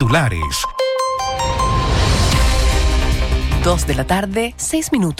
titulares. 2:06 p.m.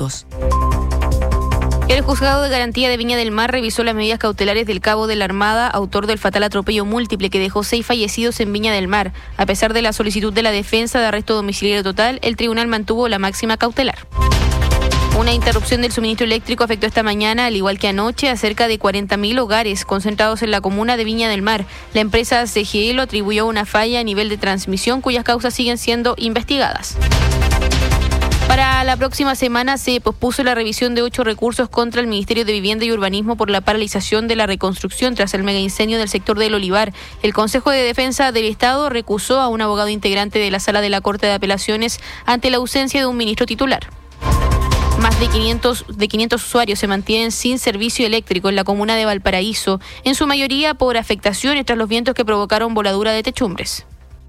El Juzgado de Garantía de Viña del Mar revisó las medidas cautelares del cabo de la Armada, autor del fatal atropello múltiple que dejó 6 fallecidos en Viña del Mar. A pesar de la solicitud de la defensa de arresto domiciliario total, el tribunal mantuvo la máxima cautelar. Una interrupción del suministro eléctrico afectó esta mañana, al igual que anoche, a cerca de 40.000 hogares concentrados en la comuna de Viña del Mar. La empresa CGE lo atribuyó a una falla a nivel de transmisión, cuyas causas siguen siendo investigadas. Para la próxima semana se pospuso la revisión de 8 recursos contra el Ministerio de Vivienda y Urbanismo por la paralización de la reconstrucción tras el megaincendio del sector del Olivar. El Consejo de Defensa del Estado recusó a un abogado integrante de la Sala de la Corte de Apelaciones ante la ausencia de un ministro titular. Más de 500 usuarios se mantienen sin servicio eléctrico en la comuna de Valparaíso, en su mayoría por afectaciones tras los vientos que provocaron voladura de techumbres.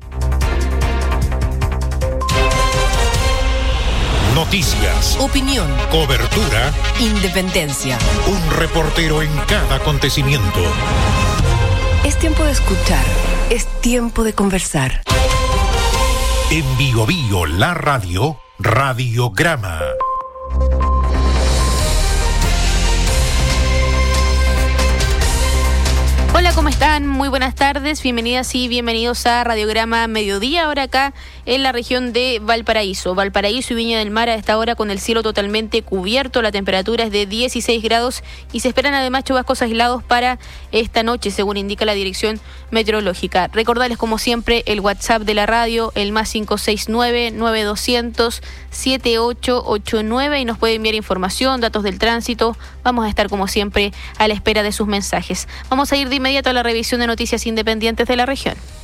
Noticias, Opinión, cobertura, independencia. un reportero en cada acontecimiento. Es tiempo de escuchar, es tiempo de conversar. En Bio Bio, la radio, Radiograma. Hola, ¿cómo están? Muy buenas tardes, bienvenidas y bienvenidos a Radiograma Mediodía, ahora acá en la región de Valparaíso. Valparaíso y Viña del Mar a esta hora con el cielo totalmente cubierto, la temperatura es de 16 grados y se esperan además chubascos aislados para esta noche, según indica la Dirección Meteorológica. Recordarles como siempre el WhatsApp de la radio, el más 569-9200-7889 y nos puede enviar información, datos del tránsito. Vamos a estar como siempre a la espera de sus mensajes. Vamos a ir de inmediato a la revisión de noticias independientes de la región.